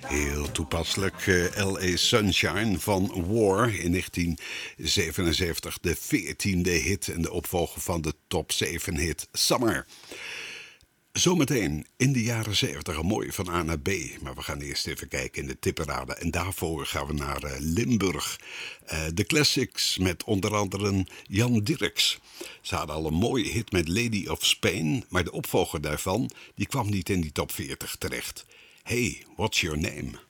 Heel toepasselijk. L.A. Sunshine van War in 1977. De 14e hit en de opvolger van de top 7 hit Summer. Zometeen in de jaren 70 een mooie van A naar B. Maar we gaan eerst even kijken in de tipperaden. En daarvoor gaan we naar Limburg. De classics met onder andere Jan Dirks. Ze hadden al een mooie hit met Lady of Spain. Maar de opvolger daarvan die kwam niet in die top 40 terecht. Hey, what's your name?